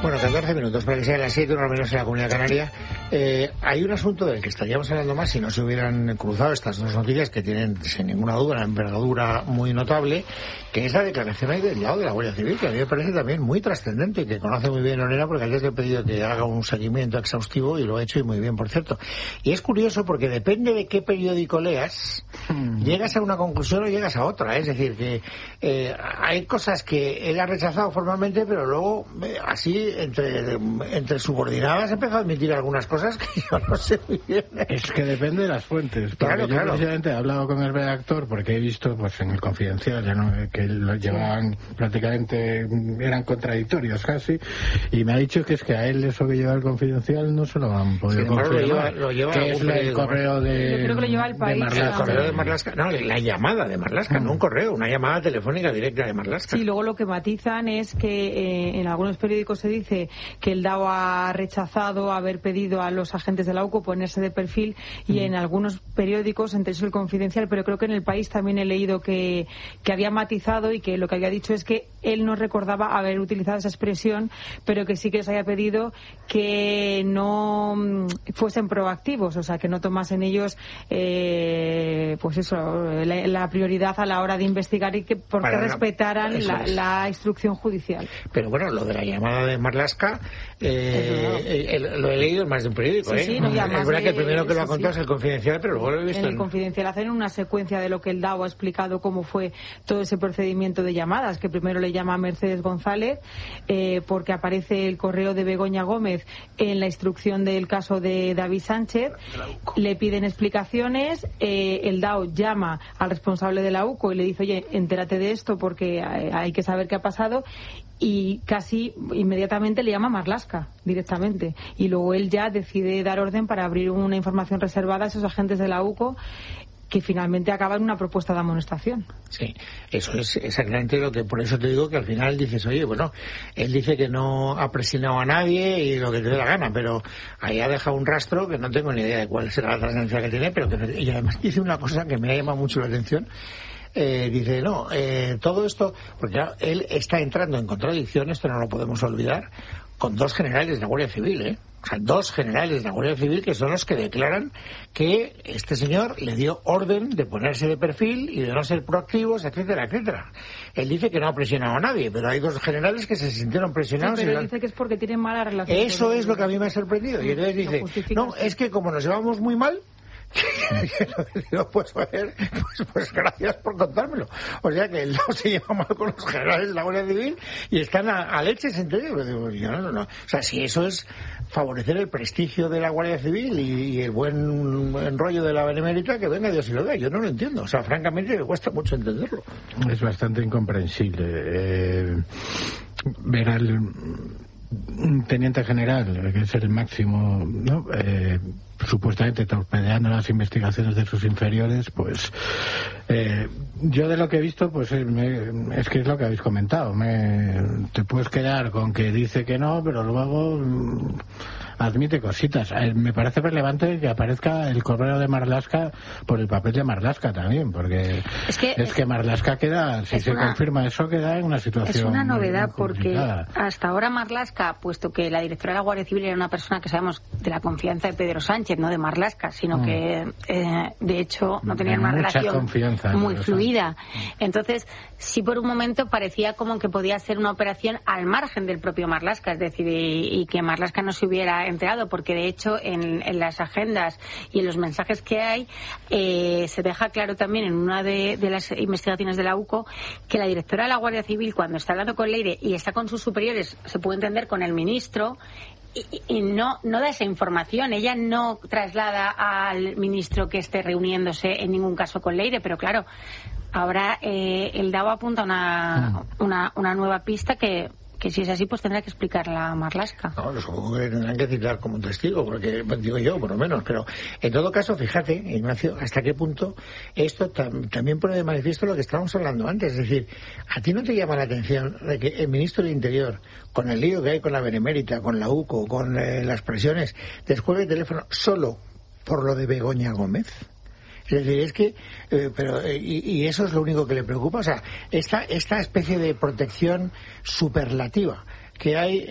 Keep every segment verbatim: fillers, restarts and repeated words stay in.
Bueno, catorce minutos para que sean las siete, una menos en la Comunidad Canaria. Eh, hay un asunto del que estaríamos hablando más si no se hubieran cruzado estas dos noticias que tienen, sin ninguna duda, una envergadura muy notable, que es la declaración ahí del lado de la Guardia Civil, que a mí me parece también muy trascendente y que conoce muy bien Lorena, porque ayer le he pedido que haga un seguimiento exhaustivo y lo ha hecho y muy bien, por cierto. Y es curioso porque depende de qué periódico leas, mm. llegas a una conclusión o llegas a otra. Es decir, que eh, hay cosas que él ha rechazado formalmente, pero luego, eh, así, entre, entre subordinadas, ha empezado a admitir algunas cosas que yo no sé muy bien. Es que depende de las fuentes. Claro, yo claro. precisamente he hablado con el redactor porque he visto, pues en el Confidencial, ya no, que lo llevaban prácticamente, eran contradictorios casi, y me ha dicho que es que a él eso que lleva el Confidencial no se lo han podido confirmar. Lo lleva, lo lleva que es el correo de, yo creo que lo lleva el país, de Marlaska. El correo de Marlaska, no, la llamada de Marlaska, mm. no un correo, una llamada telefónica directa de Marlaska. Sí, luego lo que matizan es que eh, en algunos periódicos se dice que el D A O ha rechazado haber pedido a los agentes de la U C O ponerse de perfil y mm. en algunos periódicos, entre eso el Confidencial, pero creo que en el país también he leído que, que había matizado y que lo que había dicho es que él no recordaba haber utilizado esa expresión, pero que sí que les había pedido que no fuesen proactivos, o sea, que no tomasen ellos eh, pues eso, la, la prioridad a la hora de investigar y que porque Para respetaran la, es. la instrucción judicial. Pero bueno, lo de la llamada de Marlaska eh, el, lo he leído en más de un periódico. Sí, ¿eh? sí, no, es verdad de, que el primero que lo ha contado sí. es el Confidencial, pero luego lo he visto en el en... Confidencial hacen una secuencia de lo que el D A O ha explicado cómo fue todo ese procedimiento de llamadas, que primero le llama a Mercedes González eh, porque aparece el correo de Begoña Gómez en la instrucción del caso de David Sánchez, le piden explicaciones, eh, el D A O llama al responsable de la U C O y le dice, oye, entérate de esto porque hay que saber qué ha pasado, y casi inmediatamente le llama a Marlaska directamente, y luego él ya decide dar orden para abrir una información reservada a esos agentes de la U C O, que finalmente acaba en una propuesta de amonestación. Sí, eso es exactamente lo que, por eso te digo que al final dices, oye, bueno, él dice que no ha presionado a nadie y lo que te dé la gana, pero ahí ha dejado un rastro que no tengo ni idea de cuál será la trascendencia que tiene, pero que, y además dice una cosa que me ha llamado mucho la atención. Eh, dice, no, eh, todo esto, porque claro, él está entrando en contradicción, esto no lo podemos olvidar, con dos generales de la Guardia Civil, ¿eh? O sea, dos generales de la Guardia Civil que son los que declaran que este señor le dio orden de ponerse de perfil y de no ser proactivos, etcétera, etcétera. Él dice que no ha presionado a nadie, pero hay dos generales que se sintieron presionados. Sí, pero y dice que es porque tienen mala relación. Eso es lo que a mí me ha sorprendido. Y entonces dice, no, es que como nos llevamos muy mal, no, pues, ver, pues, pues gracias por contármelo. O sea que el D A O se lleva mal con los generales de la Guardia Civil y están a, a leches entre ellos. Digo, yo, no, no, no. O sea, si eso es favorecer el prestigio de la Guardia Civil y, y el buen enrollo de la Benemérita, que venga Dios y lo vea. Yo no lo entiendo. O sea, francamente me cuesta mucho entenderlo. Es bastante incomprensible. Eh, ver al un teniente general, que es el máximo, ¿no? Eh, supuestamente torpedeando las investigaciones de sus inferiores, pues eh, yo de lo que he visto, pues es, me, es que es lo que habéis comentado. Me, te puedes quedar con que dice que no, pero luego mm, admite cositas. Eh, me parece relevante que aparezca el correo de Marlaska por el papel de Marlaska también, porque es que, es que Marlaska queda, si se una, confirma eso, queda en una situación. Es una novedad muy, muy porque hasta ahora Marlaska, puesto que la directora de la Guardia Civil era una persona que sabemos de la confianza de Pedro Sánchez, no de Marlaska, sino mm. que eh, de hecho no tenían una relación muy fluida. Entonces, sí, por un momento parecía como que podía ser una operación al margen del propio Marlaska, es decir, y, y que Marlaska no se hubiera enterado, porque de hecho en, en las agendas y en los mensajes que hay eh, se deja claro también en una de, de las investigaciones de la U C O que la directora de la Guardia Civil, cuando está hablando con Leire y está con sus superiores, se puede entender con el ministro, Y, y no no da esa información. Ella no traslada al ministro que esté reuniéndose en ningún caso con Leire, pero claro, ahora eh, el D A O apunta una, una, una nueva pista que que si es así, pues tendrá que explicarla a Marlaska. No, supongo que tendrán que citar como un testigo, porque digo yo, por lo menos. Pero en todo caso, fíjate, Ignacio, hasta qué punto esto tam- también pone de manifiesto lo que estábamos hablando antes. Es decir, ¿a ti no te llama la atención de que el ministro del Interior, con el lío que hay con la Benemérita, con la U C O, con eh, las presiones, descuelgue el teléfono solo por lo de Begoña Gómez? Es decir, es que, eh, pero, eh, y, y eso es lo único que le preocupa. O sea, esta, esta especie de protección superlativa que hay en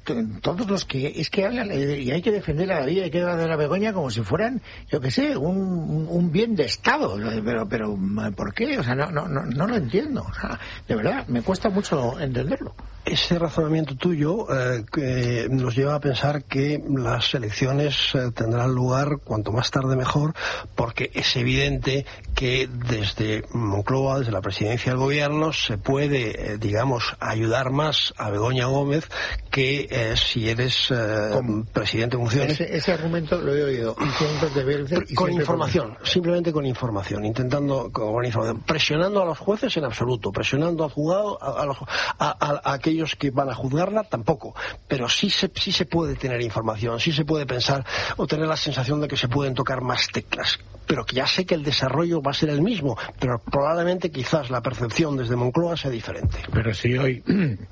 todos los que es que hablan y hay que defender a la vida, hay que defender a Begoña como si fueran, yo qué sé, un, un bien de Estado, pero pero ¿por qué? O sea, no no no, no lo entiendo, o sea, de verdad me cuesta mucho entenderlo. Ese razonamiento tuyo eh, que nos lleva a pensar que las elecciones eh, tendrán lugar cuanto más tarde mejor, porque es evidente que desde Moncloa, desde la presidencia del gobierno, se puede, eh, digamos, ayudar más a Begoña Gómez que eh, si eres eh, presidente de funciones. Ese, ese argumento lo he oído cientos de veces. Con información, por... simplemente con información, intentando con información, presionando a los jueces en absoluto, presionando al juzgado, a, a, los, a, a, a aquellos que van a juzgarla tampoco, pero sí se, sí se puede tener información, sí se puede pensar o tener la sensación de que se pueden tocar más teclas, pero que ya sé que el desarrollo va a ser el mismo, pero probablemente quizás la percepción desde Moncloa sea diferente. Pero si hoy,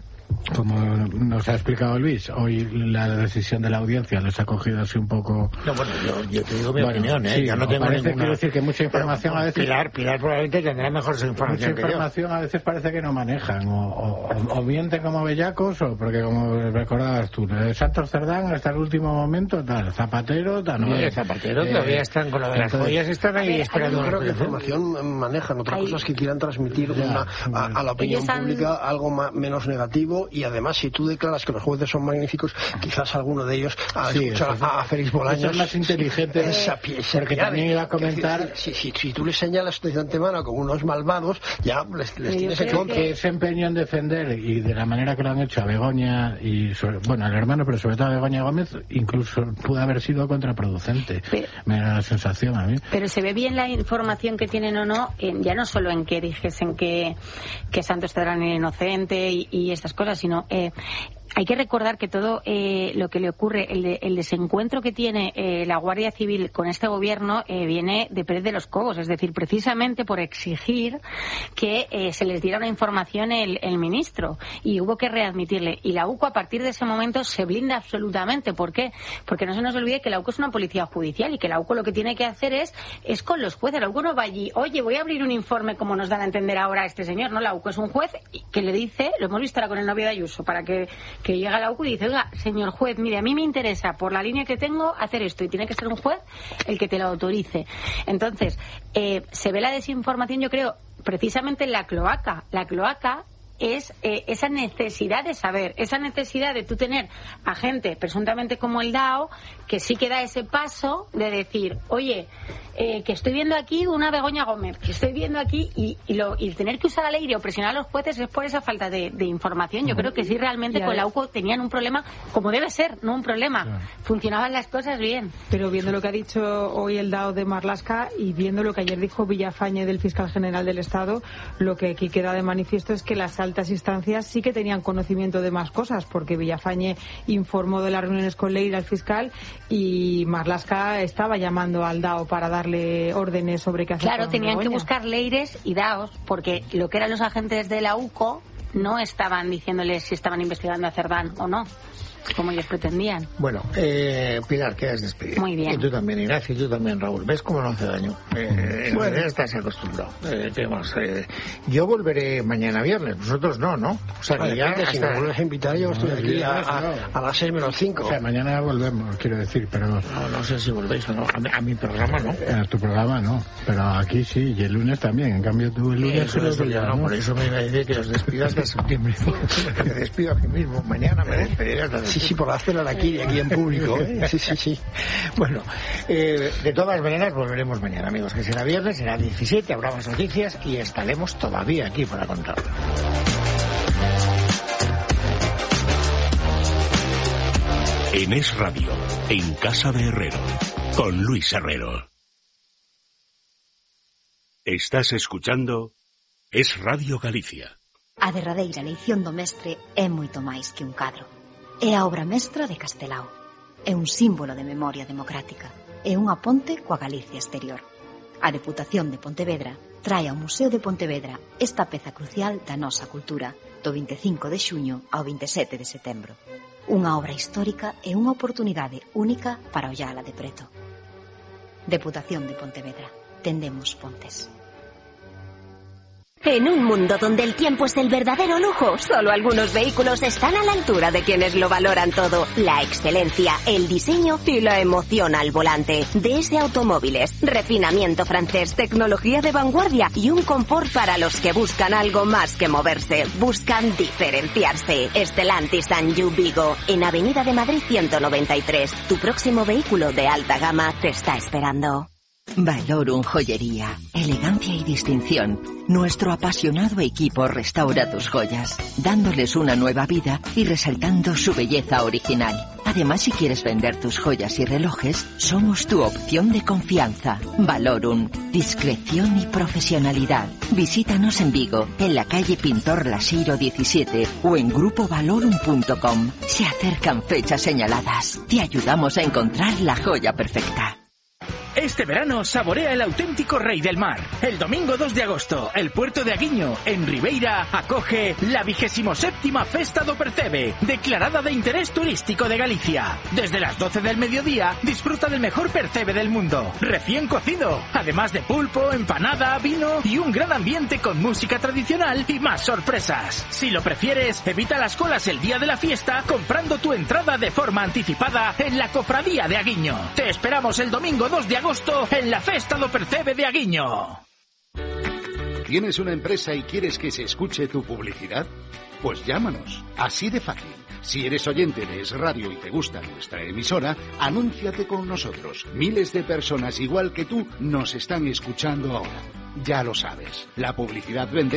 como nos ha explicado Luis, hoy la decisión de la audiencia les ha cogido así un poco... No, bueno, yo, yo te digo mi bueno, opinión, ¿eh? Sí, yo no tengo parece, ninguna... Quiero decir que mucha información pero, a veces... Pilar, Pilar probablemente tendrá mejor información Mucha información a veces parece que no manejan, o, o, o mienten como bellacos, o porque como recordabas tú, Santos Cerdán hasta el último momento, tal, Zapatero, tal... No, el Zapatero eh, todavía están con lo de las joyas, están ahí ver, esperando... Yo creo que información manejan, otra cosa es que quieran transmitir una, a, a la opinión pública han... algo más, menos negativo, y además si tú declaras que los jueces son magníficos, quizás alguno de ellos a sí, escuchar a, a Félix Bolaños es más inteligente esa, esa porque también iba a comentar si, si, si tú les señalas de antemano como unos malvados, ya les, les tienes en contra. Que ese empeño en defender y de la manera que lo han hecho a Begoña y sobre, bueno, al hermano, pero sobre todo a Begoña Gómez, incluso pudo haber sido contraproducente, pero, me da la sensación a mí. Pero se ve bien la información que tienen o no, en, ya no solo en que dijesen que, que Santos Cerdán era inocente y, y estas cosas, sino eh, hay que recordar que todo eh, lo que le ocurre, el, de, el desencuentro que tiene eh, la Guardia Civil con este gobierno eh, viene de Pérez de los Cobos, es decir, precisamente por exigir que eh, se les diera una información el, el ministro, y hubo que readmitirle. Y la U C O a partir de ese momento se blinda absolutamente. ¿Por qué? Porque no se nos olvide que la U C O es una policía judicial y que la U C O lo que tiene que hacer es, es con los jueces. La U C O no va allí, oye, voy a abrir un informe como nos dan a entender ahora este señor. No, la U C O es un juez que le dice, lo hemos visto ahora con el novio de Ayuso, para que que llega a la U C O y dice, oiga, señor juez, mire, a mí me interesa, por la línea que tengo, hacer esto, y tiene que ser un juez el que te lo autorice. Entonces, eh, se ve la desinformación, yo creo, precisamente en la cloaca. La cloaca es eh, esa necesidad de saber, esa necesidad de tú tener a gente presuntamente como el D A O, que sí que da ese paso de decir, oye, eh, que estoy viendo aquí una Begoña Gómez, que estoy viendo aquí, y, y, lo, y tener que usar la ley o presionar a los jueces es por esa falta de, de información. Yo creo que sí, realmente con la U C O tenían un problema, como debe ser, no un problema. Claro. Funcionaban las cosas bien. Pero viendo lo que ha dicho hoy el D A O de Marlaska y viendo lo que ayer dijo Villafañe del fiscal general del Estado, lo que aquí queda de manifiesto es que las altas instancias sí que tenían conocimiento de más cosas, porque Villafañe informó de las reuniones con Leire al fiscal y Marlaska estaba llamando al D A O para darle órdenes sobre qué hacer. Claro, tenían Begoña. que buscar Leires y D A Os, porque lo que eran los agentes de la U C O no estaban diciéndoles si estaban investigando a Cerdán o no, como ellos pretendían. Bueno, eh, Pilar, quedas despedida. Muy bien. Y tú también, Ignacio, y tú también, Raúl. ¿Ves cómo no hace daño? Eh, bueno, ya estás acostumbrado. Eh, tenemos, eh, yo volveré mañana viernes, vosotros no, ¿no? O sea, que ya hasta... Si me vuelves a invitar, yo estoy no, aquí a, a, a las seis menos cinco. O sea, mañana volvemos, quiero decir, pero... No, no sé si volvéis o no. A mi, a mi programa no. A tu programa no, pero aquí sí, y el lunes también. En cambio, tú el lunes... Eso es ya, no, por eso me iba a decir que os despidas hasta septiembre. Me despido a mí mismo. Mañana me despediré hasta septiembre. Sí, sí, por hacerlo aquí, aquí en público. ¿eh? Sí, sí, sí. Bueno, eh, de todas maneras volveremos mañana, amigos, que será viernes, será diecisiete, habrá más noticias y estaremos todavía aquí para contarlo. En Es Radio, en Casa de Herrero, con Luis Herrero. Estás escuchando Es Radio Galicia. A derradeira leición do mestre é moito máis que un cadro. É a obra mestra de Castelao. É un símbolo de memoria democrática. É unha ponte coa Galicia exterior. A Deputación de Pontevedra trae ao Museo de Pontevedra esta peza crucial da nosa cultura do vinte e cinco de xuño ao vinte e sete de setembro. Unha obra histórica e unha oportunidade única para ollala de preto. Deputación de Pontevedra. Tendemos pontes. En un mundo donde el tiempo es el verdadero lujo, solo algunos vehículos están a la altura de quienes lo valoran todo. La excelencia, el diseño y la emoción al volante. D S Automóviles, refinamiento francés, tecnología de vanguardia y un confort para los que buscan algo más que moverse. Buscan diferenciarse. Stellantis and You Vigo, en Avenida de Madrid ciento noventa y tres. Tu próximo vehículo de alta gama te está esperando. Valorum Joyería, elegancia y distinción. Nuestro apasionado equipo restaura tus joyas, dándoles una nueva vida y resaltando su belleza original. Además, si quieres vender tus joyas y relojes, somos tu opción de confianza. Valorum, discreción y profesionalidad. Visítanos en Vigo, en la calle Pintor Lasiro diecisiete o en grupo valorum punto com. Se acercan fechas señaladas. Te ayudamos a encontrar la joya perfecta. Este verano saborea el auténtico rey del mar. El domingo dos de agosto, el puerto de Aguiño, en Ribeira, acoge la vigésimo séptima Festa do Percebe, declarada de interés turístico de Galicia. Desde las doce del mediodía, disfruta del mejor percebe del mundo, recién cocido, además de pulpo, empanada, vino y un gran ambiente con música tradicional y más sorpresas. Si lo prefieres, evita las colas el día de la fiesta comprando tu entrada de forma anticipada en la Cofradía de Aguiño. Te esperamos el domingo dos de agosto en la Festa do Percebe de Aguiño. ¿Tienes una empresa y quieres que se escuche tu publicidad? Pues llámanos, así de fácil. Si eres oyente de Es Radio y te gusta nuestra emisora, anúnciate con nosotros. Miles de personas igual que tú nos están escuchando ahora. Ya lo sabes, la publicidad vende.